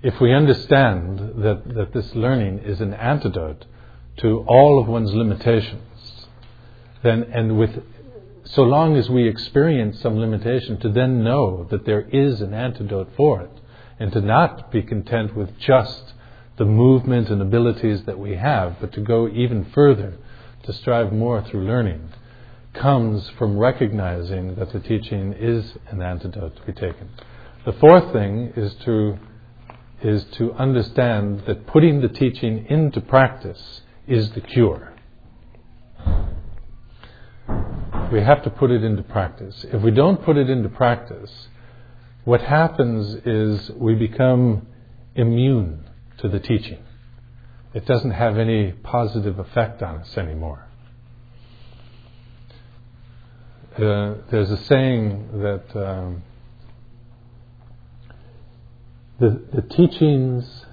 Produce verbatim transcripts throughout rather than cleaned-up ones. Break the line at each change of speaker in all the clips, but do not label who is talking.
if we understand that, that this learning is an antidote to all of one's limitations, then, and with, so long as we experience some limitation, to then know that there is an antidote for it, and to not be content with just the movement and abilities that we have, but to go even further, to strive more through learning, comes from recognizing that the teaching is an antidote to be taken. The fourth thing is to is to understand that putting the teaching into practice is the cure. We have to put it into practice. If we don't put it into practice, what happens is we become immune to the teaching. It doesn't have any positive effect on us anymore. Uh, there's a saying that um, the, the teachings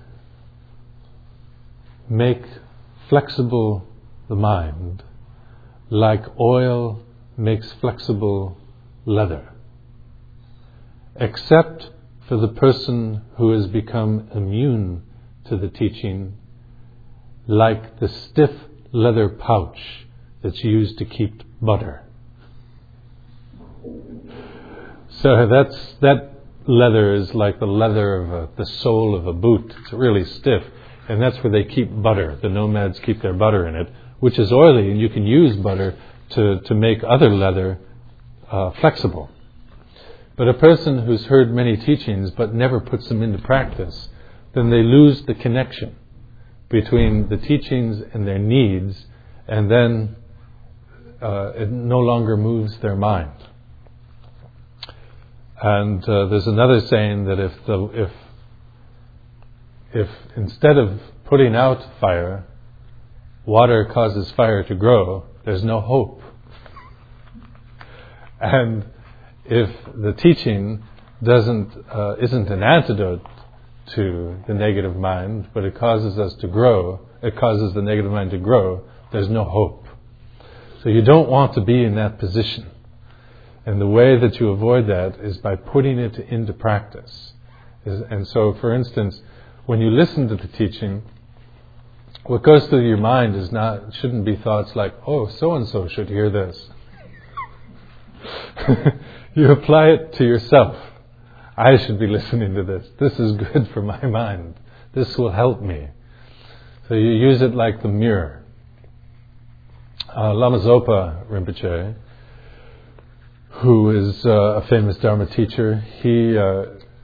make flexible the mind like oil makes flexible leather, except for the person who has become immune to the teaching, like the stiff leather pouch that's used to keep butter. So that's that leather is like the leather of a, the sole of a boot. It's really stiff, and that's where they keep butter. The nomads keep their butter in it, which is oily, and you can use butter to, to make other leather uh, flexible. But a person who's heard many teachings but never puts them into practice, then they lose the connection between the teachings and their needs, and then uh, it no longer moves their mind. And uh, there's another saying that if the if if instead of putting out fire, water causes fire to grow, there's no hope. And if the teaching doesn't uh, isn't an antidote to the negative mind, but it causes us to grow, it causes the negative mind to grow, there's no hope. So you don't want to be in that position. And the way that you avoid that is by putting it into practice. And so, for instance, when you listen to the teaching, what goes through your mind is not shouldn't be thoughts like, oh, so-and-so should hear this. You apply it to yourself. I should be listening to this. This is good for my mind. This will help me. So you use it like the mirror. Uh, Lama Zopa Rinpoche, who is uh, a famous Dharma teacher, he uh,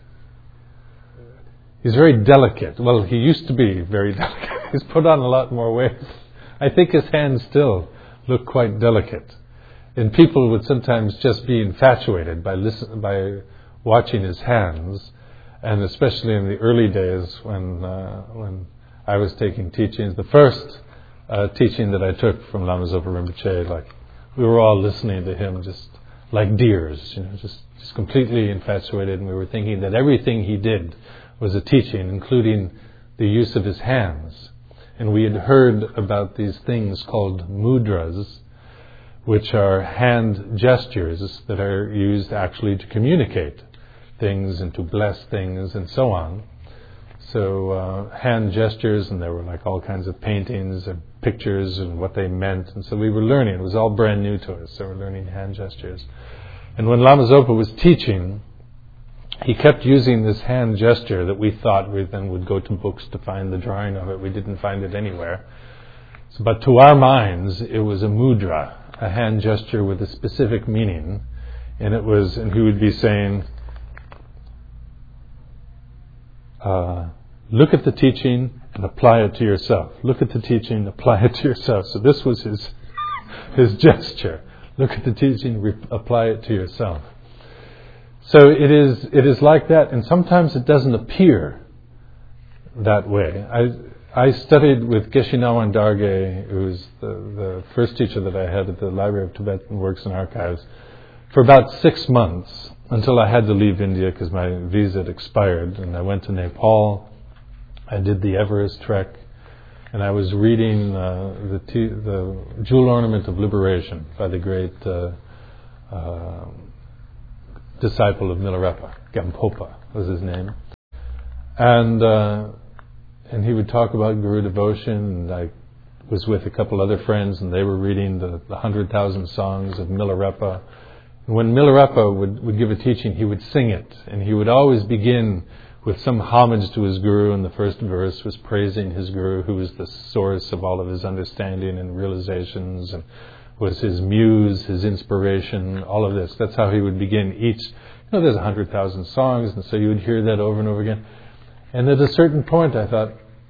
he's very delicate. Well, he used to be very delicate. He's put on a lot more weight. I think his hands still look quite delicate. And people would sometimes just be infatuated by listen, by watching his hands, and especially in the early days when uh, when I was taking teachings. The first uh, teaching that I took from Lama Zopa Rinpoche, like we were all listening to him just like deers, you know, just, just completely infatuated, and we were thinking that everything he did was a teaching, including the use of his hands. And we had heard about these things called mudras, which are hand gestures that are used actually to communicate things and to bless things and so on. So uh, hand gestures, and there were like all kinds of paintings and pictures and what they meant. And so we were learning. It was all brand new to us. So we're learning hand gestures. And when Lama Zopa was teaching, he kept using this hand gesture that we thought we then would go to books to find the drawing of it. We didn't find it anywhere. So, but to our minds, it was a mudra, a hand gesture with a specific meaning. And it was, and he would be saying, uh, look at the teaching and apply it to yourself. Look at the teaching, apply it to yourself. So this was his his gesture. Look at the teaching, re- apply it to yourself. So it is it is like that, and sometimes it doesn't appear that way. I I studied with Geshe Nawan Dargay, who was the, the first teacher that I had at the Library of Tibetan Works and Archives, for about six months until I had to leave India because my visa had expired, and I went to Nepal. I did the Everest trek, and I was reading uh, the t- the Jewel Ornament of Liberation by the great uh, uh, disciple of Milarepa, Gampopa was his name. And uh, and he would talk about Guru devotion, and I was with a couple other friends, and they were reading the, the Hundred Thousand Songs of Milarepa. And when Milarepa would, would give a teaching, he would sing it, and he would always begin with some homage to his Guru, and the first verse was praising his Guru, who was the source of all of his understanding and realizations, and was his muse, his inspiration, all of this. That's how he would begin each. You know, there's a hundred thousand songs, and so you would hear that over and over again. And at a certain point, I thought,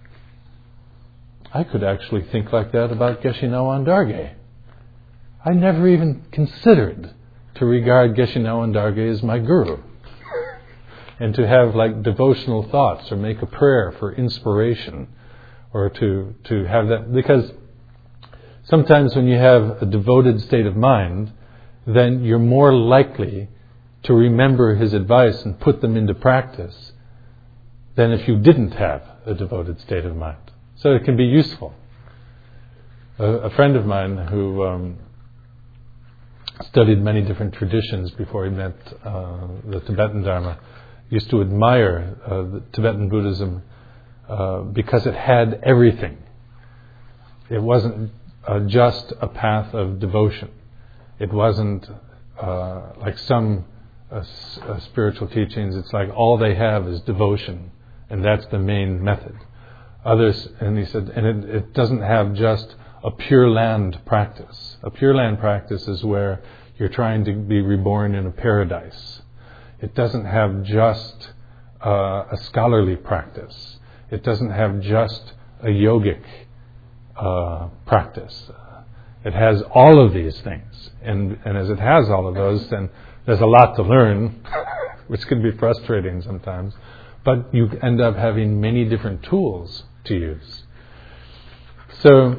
I could actually think like that about Geshe Nawang Dargay. I never even considered to regard Geshe Nawang Dargay as my Guru, and to have like devotional thoughts or make a prayer for inspiration, or to, to have that, because sometimes when you have a devoted state of mind, then you're more likely to remember his advice and put them into practice than if you didn't have a devoted state of mind. So it can be useful. A, a friend of mine who um, studied many different traditions before he met uh, the Tibetan Dharma used to admire uh, the Tibetan Buddhism uh, because it had everything. It wasn't uh, just a path of devotion. It wasn't uh, like some uh, s- uh, spiritual teachings. It's like all they have is devotion, and that's the main method. Others, and he said, and it, it doesn't have just a Pure Land practice. A Pure Land practice is where you're trying to be reborn in a paradise. It doesn't have just uh, a scholarly practice. It doesn't have just a yogic uh, practice. It has all of these things. And, and as it has all of those, then there's a lot to learn, which can be frustrating sometimes. But you end up having many different tools to use. So,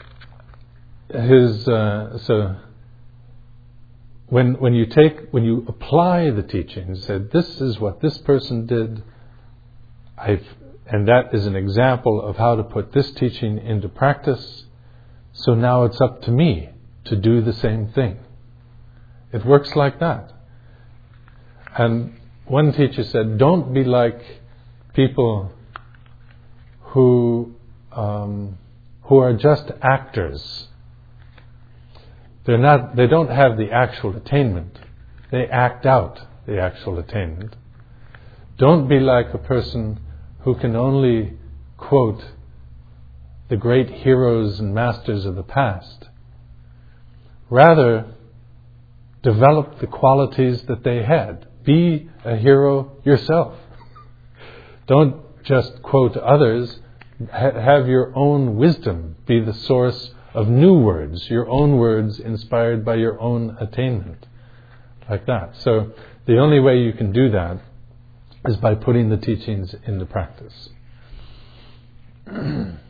his uh, so when when you take when you apply the teachings, said this is what this person did, I've and that is an example of how to put this teaching into practice. So now it's up to me to do the same thing. It works like that. And one teacher said, don't be like people who um, who are just actors. They're not. They don't have the actual attainment. They act out the actual attainment. Don't be like a person who can only quote the great heroes and masters of the past. Rather, develop the qualities that they had. Be a hero yourself. Don't just quote others. Ha- have your own wisdom be the source of new words, your own words inspired by your own attainment. Like that. So the only way you can do that is by putting the teachings into practice. Then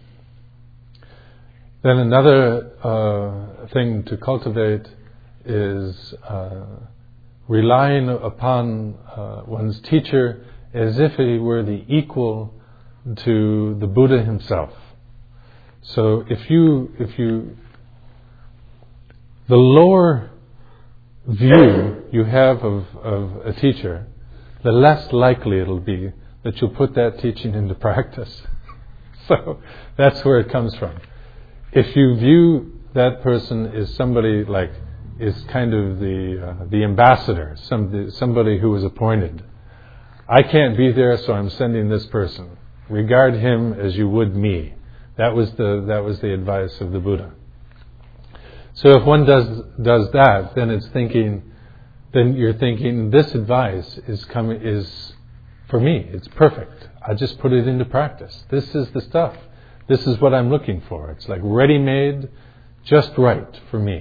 another uh, thing to cultivate is uh, relying upon uh, one's teacher as if he were the equal to the Buddha himself. So if you, if you, the lower view you have of, of a teacher, the less likely it'll be that you'll put that teaching into practice. So that's where it comes from. If you view that person as somebody like, is kind of the uh, the ambassador, some, somebody who was appointed. I can't be there, so I'm sending this person. Regard him as you would me. That was the that was the advice of the Buddha. So if one does does that, then it's thinking, then you're thinking this advice is coming is for me. It's perfect. I just put it into practice. This is the stuff. This is what I'm looking for. It's like ready-made, just right for me.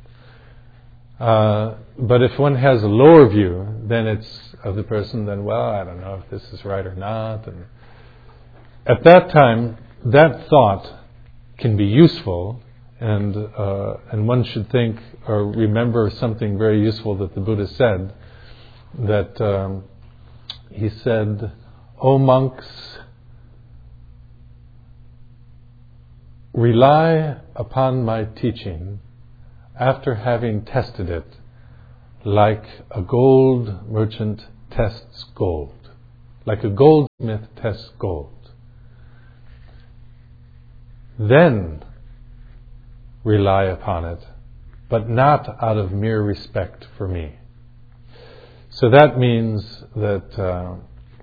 Uh, but if one has a lower view, then it's of the person, then, well, I don't know if this is right or not. And at that time, that thought can be useful, and uh, and one should think or remember something very useful that the Buddha said, that um, he said, O monks, rely upon my teaching after having tested it like a gold merchant tests gold. like a goldsmith tests gold. Then rely upon it, but not out of mere respect for me. So that means that uh,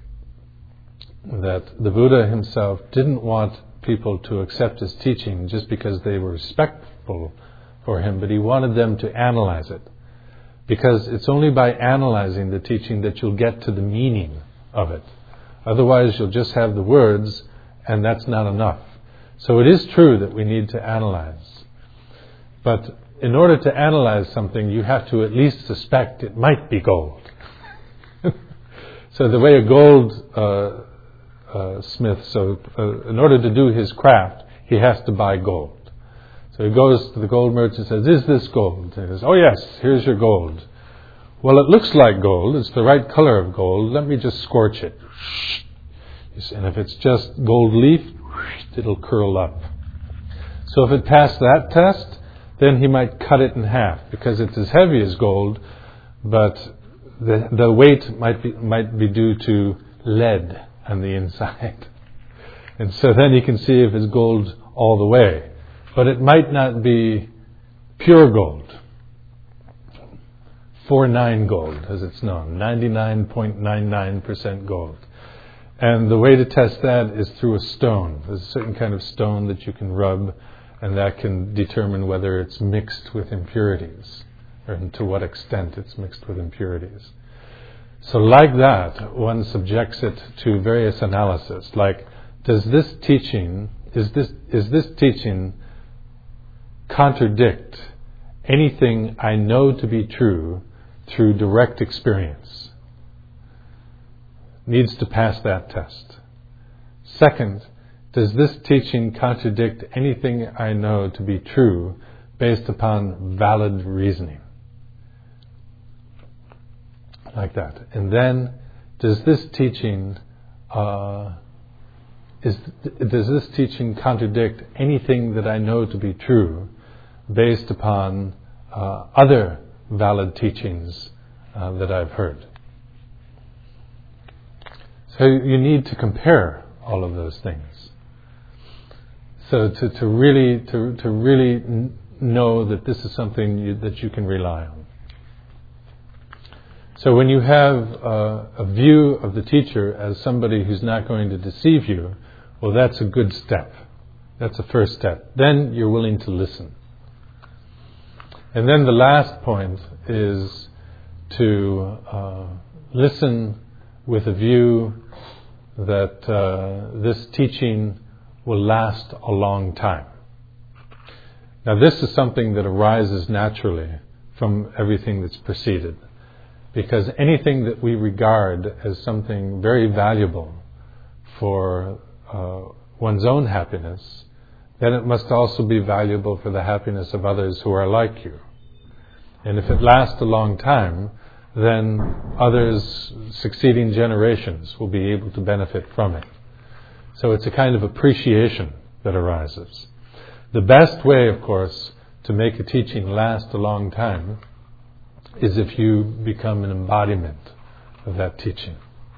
that the Buddha himself didn't want people to accept his teaching just because they were respectful for him, but he wanted them to analyze it. Because it's only by analyzing the teaching that you'll get to the meaning of it. Otherwise, you'll just have the words, and that's not enough. So it is true that we need to analyze. But in order to analyze something, you have to at least suspect it might be gold. So the way a gold uh, uh, smith, so uh, in order to do his craft, he has to buy gold. So he goes to the gold merchant and says, "Is this gold?" And he says, "Oh yes, here's your gold." "Well, it looks like gold. It's the right color of gold. Let me just scorch it." And if it's just gold leaf, it'll curl up. So if it passed that test, then he might cut it in half because it's as heavy as gold, but the the weight might be might be due to lead on the inside. And so then you can see if it's gold all the way. But it might not be pure gold. four nine gold, as it's known. ninety-nine point nine nine percent gold. And the way to test that is through a stone. There's a certain kind of stone that you can rub, and that can determine whether it's mixed with impurities, or to what extent it's mixed with impurities. So like that, one subjects it to various analysis. Like, does this teaching, is this is this teaching contradict anything I know to be true through direct experience? Needs to pass that test. Second, does this teaching contradict anything I know to be true based upon valid reasoning? Like that. And then, does this teaching uh, is does this teaching contradict anything that I know to be true based upon uh, other valid teachings uh, that I've heard? So you need to compare all of those things. So to, to really to to really n- know that this is something you, that you can rely on. So when you have uh, a view of the teacher as somebody who's not going to deceive you, well, that's a good step. That's a first step. Then you're willing to listen. And then the last point is to uh, listen with a view that uh, this teaching will last a long time. Now, this is something that arises naturally from everything that's preceded. Because anything that we regard as something very valuable for uh, one's own happiness, then it must also be valuable for the happiness of others who are like you. And if it lasts a long time, then others, succeeding generations, will be able to benefit from it. So it's a kind of appreciation that arises. The best way, of course, to make a teaching last a long time is if you become an embodiment of that teaching.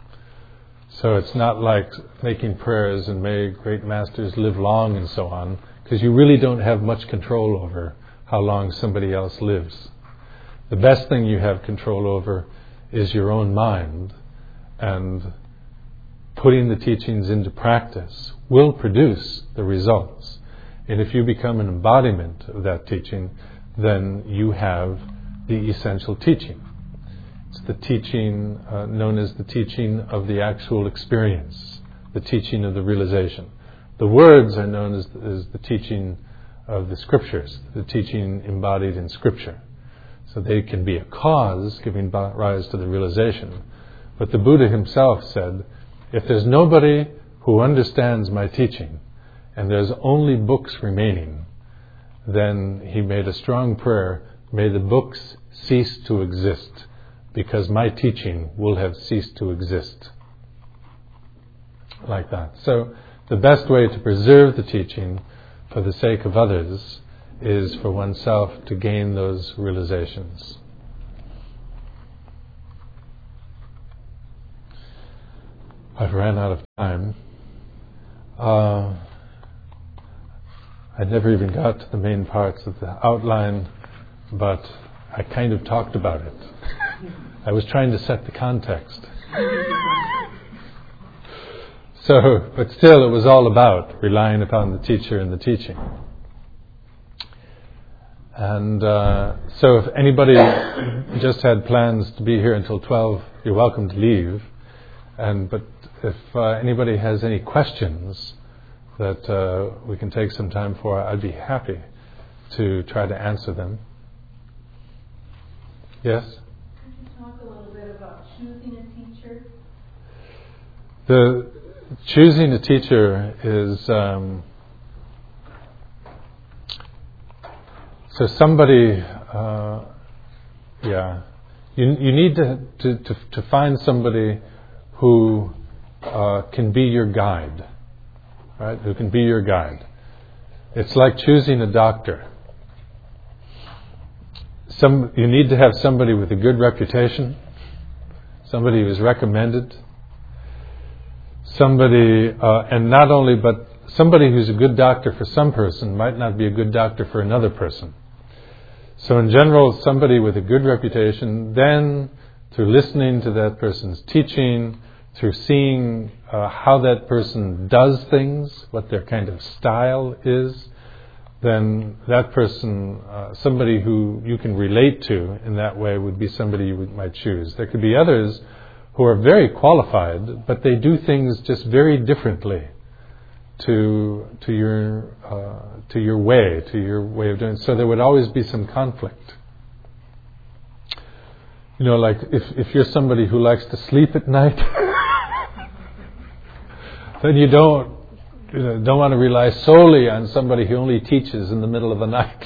So it's not like making prayers and may great masters live long and so on, because you really don't have much control over how long somebody else lives. The best thing you have control over is your own mind, and putting the teachings into practice will produce the results. And if you become an embodiment of that teaching, then you have the essential teaching. It's the teaching uh, known as the teaching of the actual experience, the teaching of the realization. The words are known as, as the teaching of the scriptures, the teaching embodied in scripture. So they can be a cause giving rise to the realization. But the Buddha himself said, if there's nobody who understands my teaching, and there's only books remaining, then he made a strong prayer, may the books cease to exist, because my teaching will have ceased to exist. Like that. So the best way to preserve the teaching for the sake of others is for oneself to gain those realizations. I've ran out of time. Uh, I never even got to the main parts of the outline, but I kind of talked about it. I was trying to set the context. So, but still it was all about relying upon the teacher and the teaching. And uh, so if anybody just had plans to be here until twelve, you're welcome to leave. And but if uh, anybody has any questions that uh, we can take some time for, I'd be happy to try to answer them. Yes?
Could you talk a little bit about choosing a teacher?
The choosing a teacher is um, so somebody. Uh, yeah, you you need to to to, to find somebody who uh, can be your guide, right? Who can be your guide. It's like choosing a doctor. Some you need to have somebody with a good reputation, somebody who's recommended, somebody, uh, and not only, but somebody who's a good doctor for some person might not be a good doctor for another person. So in general, somebody with a good reputation, then through listening to that person's teaching, through seeing uh, how that person does things, what their kind of style is, then that person, uh, somebody who you can relate to in that way would be somebody you would, might choose. There could be others who are very qualified, but they do things just very differently to to your uh, to your way, to your way of doing it. So there would always be some conflict. You know, like if, if you're somebody who likes to sleep at night, then you don't you know, don't want to rely solely on somebody who only teaches in the middle of the night.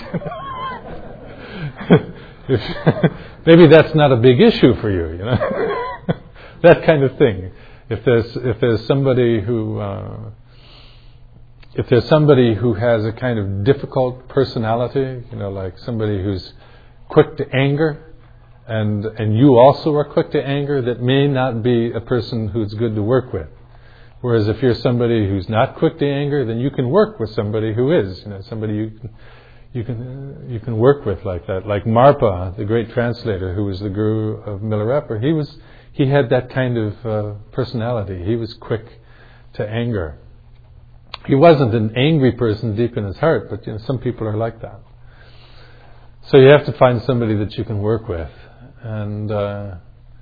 if, maybe that's not a big issue for you, you know. That kind of thing. If there's if there's somebody who uh, if there's somebody who has a kind of difficult personality, you know, like somebody who's quick to anger, and and you also are quick to anger, that may not be a person who's good to work with. Whereas if you're somebody who's not quick to anger, then you can work with somebody who is, you know, somebody you can you can you can work with like that. Like Marpa, the great translator, who was the guru of Milarepa, he was he had that kind of uh, personality. He was quick to anger. He wasn't an angry person deep in his heart, but you know, some people are like that. So you have to find somebody that you can work with, and uh,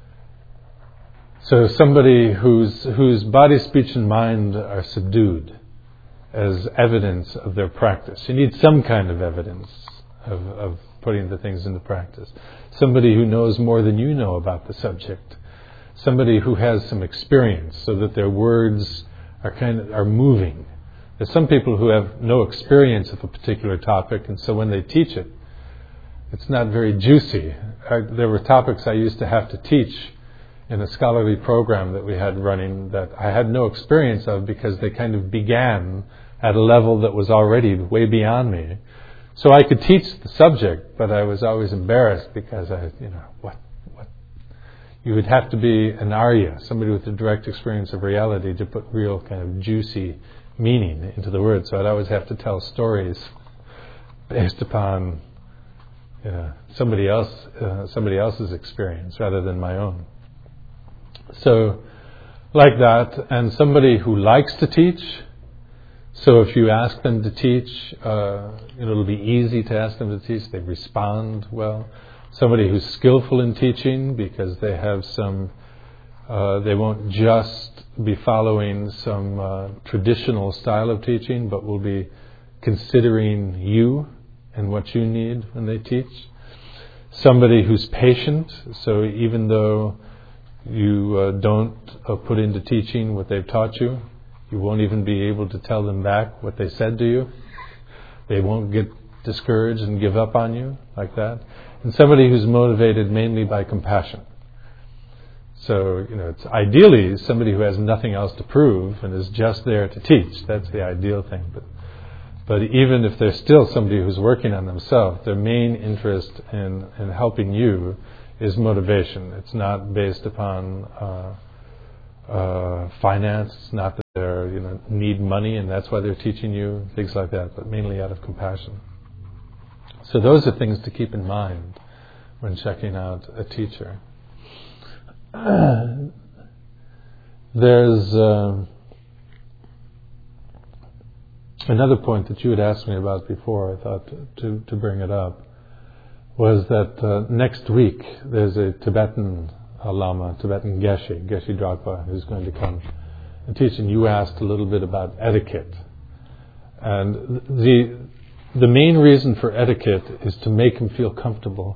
so somebody whose whose body, speech, and mind are subdued as evidence of their practice. You need some kind of evidence of, of putting the things into practice. Somebody who knows more than you know about the subject. Somebody who has some experience, so that their words are kind of are moving. There's some people who have no experience of a particular topic, and so when they teach it, it's not very juicy. I, there were topics I used to have to teach in a scholarly program that we had running that I had no experience of, because they kind of began at a level that was already way beyond me. So I could teach the subject, but I was always embarrassed because I, you know, what, what? You would have to be an Arya, somebody with a direct experience of reality, to put real kind of juicy meaning into the words. So I'd always have to tell stories based upon, you know, somebody else, uh, somebody else's experience rather than my own. So, like that, and somebody who likes to teach. So if you ask them to teach, uh, you know, it'll be easy to ask them to teach. They respond well. Somebody who's skillful in teaching, because they have some, uh, they won't just be following some uh, traditional style of teaching, but will be considering you and what you need when they teach. Somebody who's patient, so even though you uh, don't uh, put into teaching what they've taught you, you won't even be able to tell them back what they said to you. They won't get discouraged and give up on you like that. And somebody who's motivated mainly by compassion. So, you know, it's ideally somebody who has nothing else to prove and is just there to teach. That's the ideal thing. But but even if there's still somebody who's working on themselves, their main interest in, in helping you is motivation. It's not based upon uh, uh, finance. It's not that they you know need money and that's why they're teaching you things like that, but mainly out of compassion. So those are things to keep in mind when checking out a teacher. There's uh, another point that you had asked me about before. I thought to to bring it up was that uh, next week there's a Tibetan uh, Lama, Tibetan Geshe, Geshe Dragpa, who's going to come and teach. And you asked a little bit about etiquette, and the the main reason for etiquette is to make him feel comfortable.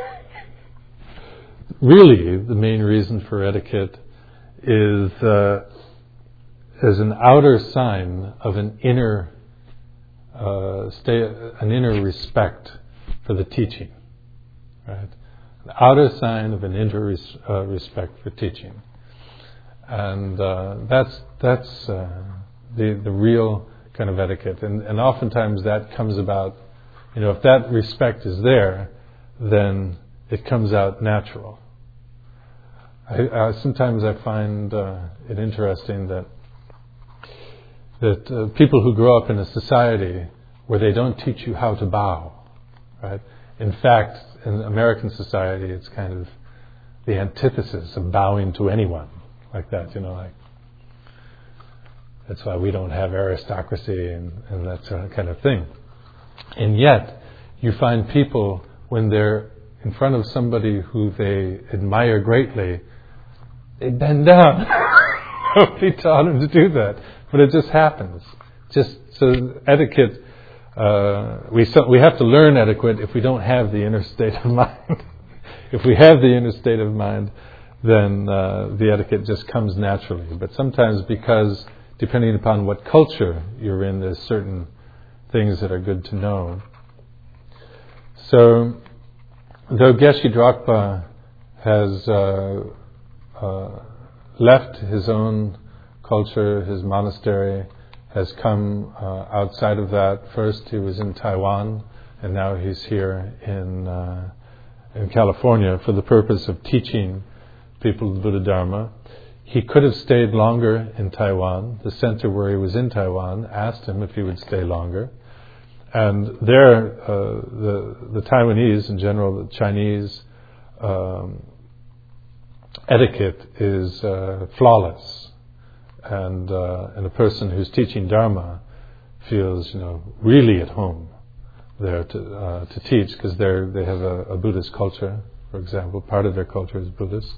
Really, the main reason for etiquette is uh, is an outer sign of an inner uh, stay, an inner respect for the teaching, right? An outer sign of an inner res, uh, respect for teaching, and uh, that's that's uh, the the real kind of etiquette, and and oftentimes that comes about, you know, if that respect is there, then it comes out natural. I, uh, sometimes I find uh, it interesting that that uh, people who grow up in a society where they don't teach you how to bow, right? In fact, in American society, it's kind of the antithesis of bowing to anyone like that, you know, like that's why we don't have aristocracy and, and that sort of kind of thing. And yet, you find people when they're in front of somebody who they admire greatly, they bend down. Nobody taught them to do that, but it just happens. Just so etiquette, uh, we so, we have to learn etiquette if we don't have the inner state of mind. If we have the inner state of mind, then uh, the etiquette just comes naturally. But sometimes, because depending upon what culture you're in, there's certain things that are good to know. So, though Geshe Dragpa has uh, uh, left his own culture, his monastery, has come uh, outside of that. First he was in Taiwan, and now he's here in uh, in California for the purpose of teaching people the Buddha Dharma. He could have stayed longer in Taiwan. The center where he was in Taiwan asked him if he would stay longer. And there, uh, the the Taiwanese, in general, the Chinese um, etiquette is uh, flawless, and uh, and a person who's teaching Dharma feels, you know, really at home there to uh, to teach, because they they have a, a Buddhist culture, for example. Part of their culture is Buddhist.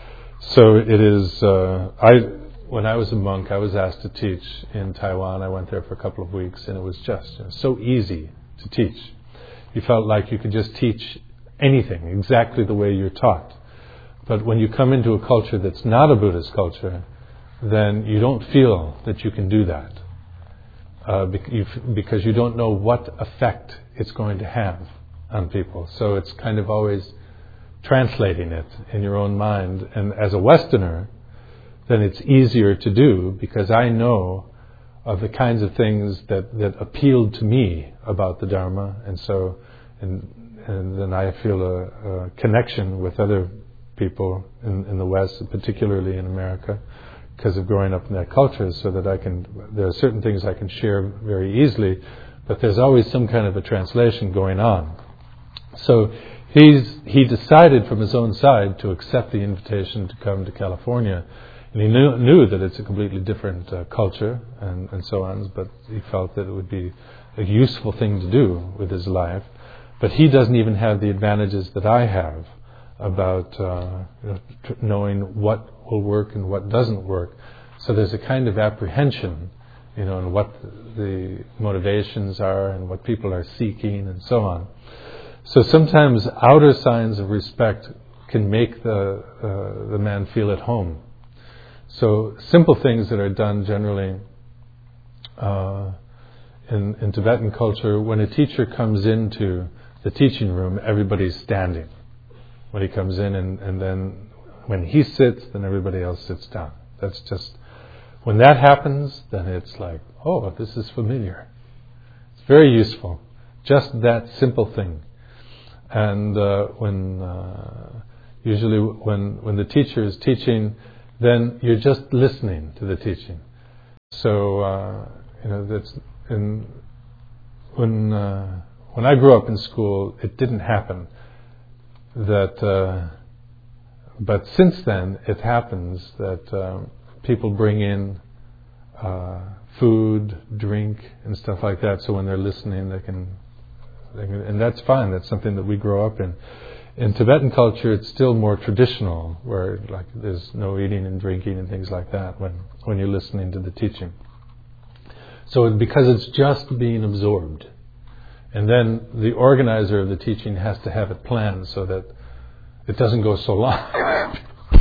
So it is. Uh, I. When I was a monk, I was asked to teach in Taiwan. I went there for a couple of weeks, and it was just, you know, so easy to teach. You felt like you could just teach anything exactly the way you're taught. But when you come into a culture that's not a Buddhist culture, then you don't feel that you can do that, uh, because you don't know what effect it's going to have on people. So it's kind of always translating it in your own mind. And as a Westerner, then it's easier to do, because I know of the kinds of things that, that appealed to me about the Dharma, and so and, and then I feel a, a connection with other people in, in the West, particularly in America, because of growing up in that culture, so that I can, there are certain things I can share very easily, but there's always some kind of a translation going on. So he's he decided from his own side to accept the invitation to come to California. And he knew, knew that it's a completely different uh, culture and, and so on, but he felt that it would be a useful thing to do with his life. But he doesn't even have the advantages that I have about uh, you know, t- knowing what will work and what doesn't work. So there's a kind of apprehension, you know, in what the motivations are and what people are seeking and so on. So sometimes outer signs of respect can make the uh, the man feel at home. So simple things that are done generally uh, in, in Tibetan culture, when a teacher comes into the teaching room, everybody's standing when he comes in, and, and then when he sits, then everybody else sits down. That's just, when that happens, then it's like, oh, this is familiar. It's very useful. Just that simple thing. And uh, when uh, usually when when the teacher is teaching, then you're just listening to the teaching. So, uh, you know, that's in, when uh, when I grew up in school, it didn't happen. That, uh, but since then, it happens that um, people bring in uh, food, drink, and stuff like that. So when they're listening, they can, they can, and that's fine. That's something that we grow up in. In Tibetan culture, it's still more traditional, where like there's no eating and drinking and things like that when, when you're listening to the teaching. So because it's just being absorbed, and then the organizer of the teaching has to have it planned so that it doesn't go so long.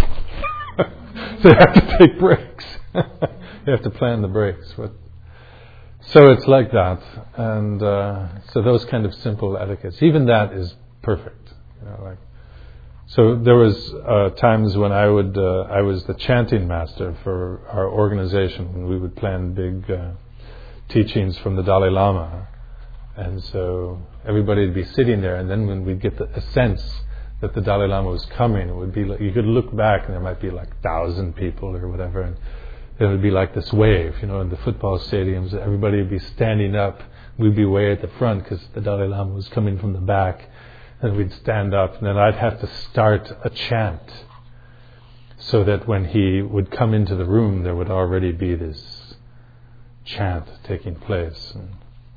So you have to take breaks. You have to plan the breaks. But, so it's like that, and uh, so those kind of simple etiquettes, even that is perfect. You know, like, so there was uh, times when I would uh, I was the chanting master for our organization, when we would plan big uh, teachings from the Dalai Lama, and so everybody would be sitting there, and then when we'd get the, a sense that the Dalai Lama was coming, it would be like, you could look back and there might be like thousand people or whatever, and it would be like this wave, you know, in the football stadiums. Everybody would be standing up. We'd be way at the front because the Dalai Lama was coming from the back. And we'd stand up, and then I'd have to start a chant so that when he would come into the room, there would already be this chant taking place. And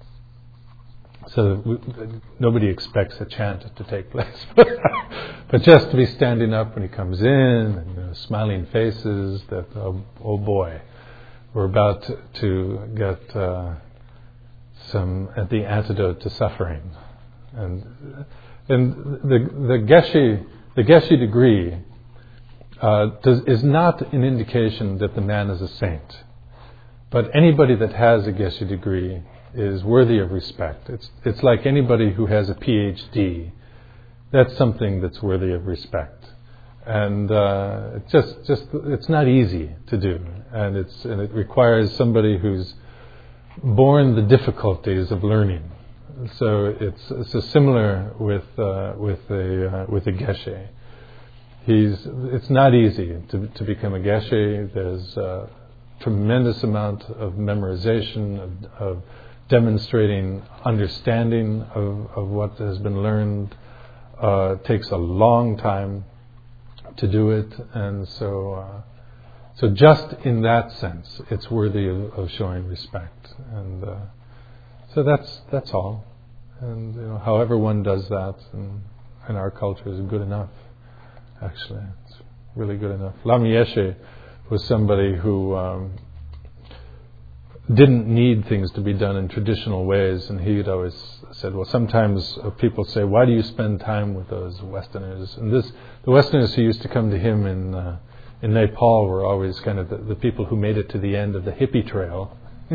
so we, nobody expects a chant to take place, but just to be standing up when he comes in, and, you know, smiling faces that, oh, oh boy, we're about to, to get uh, some uh, the antidote to suffering. And And the the Geshe the Geshe degree uh, does, is not an indication that the man is a saint, but anybody that has a Geshe degree is worthy of respect. It's it's like anybody who has a P H D. That's something that's worthy of respect, and uh, it's just just it's not easy to do, and it's and it requires somebody who's borne the difficulties of learning. So it's, it's a similar with uh, with a uh, with a geshe. He's it's not easy to to become a geshe. There's a tremendous amount of memorization, of, of demonstrating understanding of, of what has been learned. Uh, it takes a long time to do it, and so uh, so just in that sense, it's worthy of, of showing respect. And uh, so that's that's all. And you know, however one does that in, in our culture is good enough. Actually, it's really good enough. Lama Yeshe was somebody who um, didn't need things to be done in traditional ways, and he'd always said, "Well, sometimes uh, people say, why do you spend time with those Westerners?" And this, the Westerners who used to come to him in uh, in Nepal were always kind of the, the people who made it to the end of the hippie trail.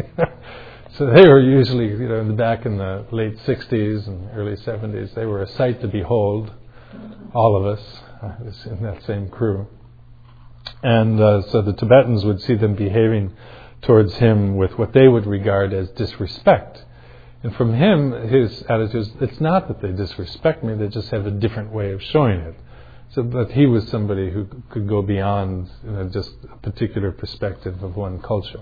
So they were usually, you know, in the back in the late sixties and early seventies. They were a sight to behold, all of us uh, in that same crew. And uh, so the Tibetans would see them behaving towards him with what they would regard as disrespect. And from him, his attitude is, it's not that they disrespect me, they just have a different way of showing it. So, but he was somebody who could go beyond, you know, just a particular perspective of one culture.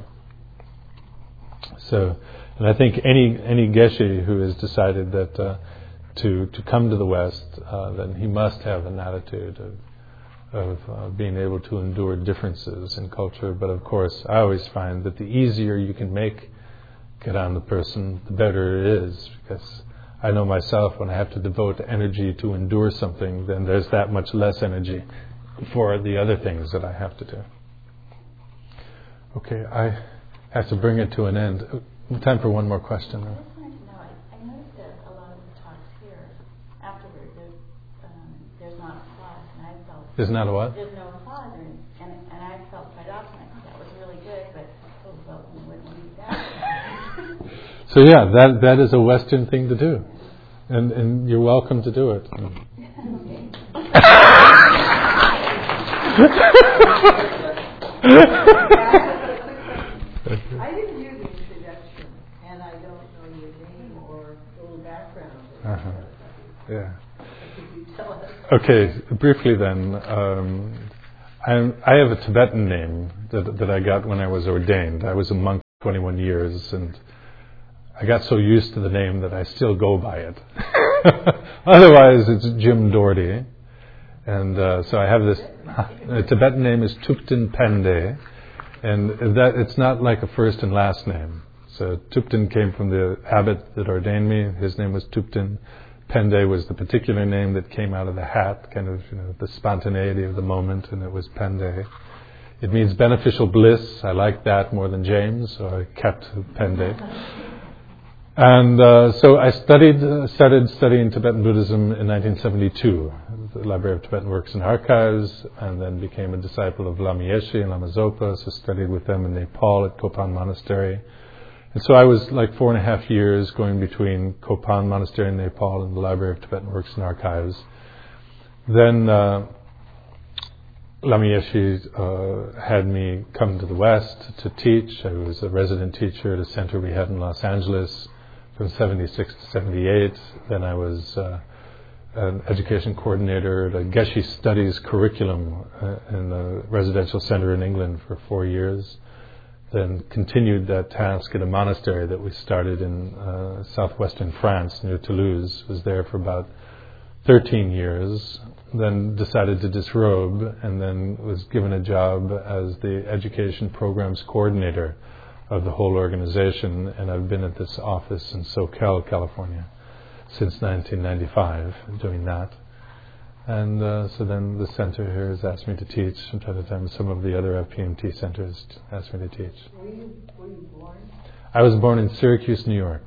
So, and I think any any geshe who has decided that uh, to to come to the West, uh, then he must have an attitude of of uh, being able to endure differences in culture. But of course, I always find that the easier you can make get on the person, the better it is. Because I know myself, when I have to devote energy to endure something, then there's that much less energy for the other things that I have to do. Okay, I have to bring it to an end. Time for one more question.
I just wanted to know, I, I noticed that a lot of the talks here, afterward, there's, um, there's not applause, and I felt...
There's not a what?
There's no applause, and, and, and I felt quite often, I think that was really good, but, oh, well, we wouldn't need that.
So yeah, that that is a Western thing to do. And and you're welcome to do it.
I didn't hear the introduction, and I don't know your name or little background.
Uh-huh. Yeah.
Could you tell us?
Okay, briefly then. Um, I'm, I have a Tibetan name that, that I got when I was ordained. I was a monk for twenty-one years, and I got so used to the name that I still go by it. Otherwise, it's Jim Doherty. And uh, so I have this, the Tibetan name is Thupten Pende, and that it's not like a first and last name. So Thupten came from the abbot that ordained me. His name was Thupten. Pende was the particular name that came out of the hat, kind of, you know, the spontaneity of the moment, and it was Pende. It means beneficial bliss. I like that more than James, so I kept Pende. And uh, so I studied, uh, started studying Tibetan Buddhism in nineteen seventy-two, at the Library of Tibetan Works and Archives, and then became a disciple of Lama Yeshe and Lama Zopa, so studied with them in Nepal at Kopan Monastery. And so I was like four and a half years going between Kopan Monastery in Nepal and the Library of Tibetan Works and Archives. Then uh, Lama Yeshe uh, had me come to the West to teach. I was a resident teacher at a center we had in Los Angeles from seventy-six to seventy-eight. Then I was uh, an education coordinator at a Geshe Studies curriculum uh, in a residential center in England for four years. Then continued that task at a monastery that we started in uh, southwestern France near Toulouse. Was there for about thirteen years. Then decided to disrobe, and then was given a job as the education programs coordinator of the whole organization. And I've been at this office in SoCal, California, since nineteen ninety-five, doing that. And uh, so then the center here has asked me to teach from time to time. Some of the other F P M T centers asked me to teach.
Were you, were you born?
I was born in Syracuse, New York.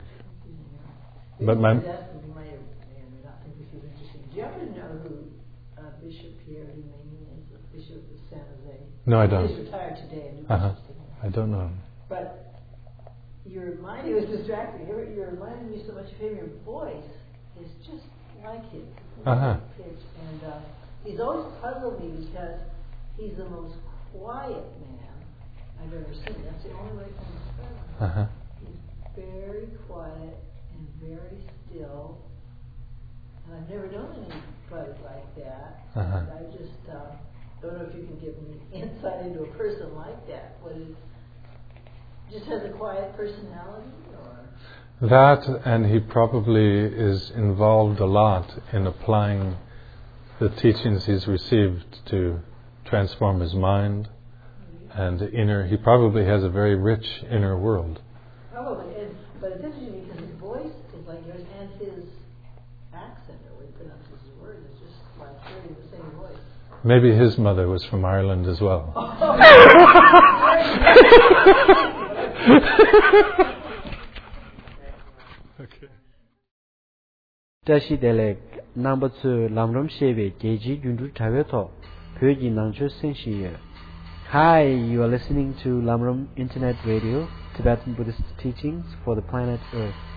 But my
That you might have, may or may not think this is interesting. Do you happen to know who uh, Bishop Pierre Dumaine is, the Bishop of San Jose?
No, I don't.
He's retired today. And
Uh-huh. I don't know.
But your mind, it was distracting. You're, you're reminding me so much of him. Your voice is just like his.
Uh-huh.
Pitch. And uh, he's always puzzled me because he's the most quiet man I've ever seen. That's the only way I can describe him.
Uh-huh.
He's very quiet and very still. And I've never known anybody like that.
Uh-huh.
And I just uh, don't know if you can give me insight into a person like that. What is, just has a quiet personality, or?
That, and he probably is involved a lot in applying the teachings he's received to transform his mind and inner. He probably has a very rich inner world.
Probably, and, but it's interesting because his voice is like yours, and his accent, or way he pronounces his words, is just like hearing the same voice.
Maybe his mother was from Ireland as well. Okay.
Tashi Delek number two Lamram Shebe Geji Gundu Taveto Pyoji Nangcho Senshiye. Hi, you are listening to Lamram Internet Radio, Tibetan Buddhist teachings for the planet Earth.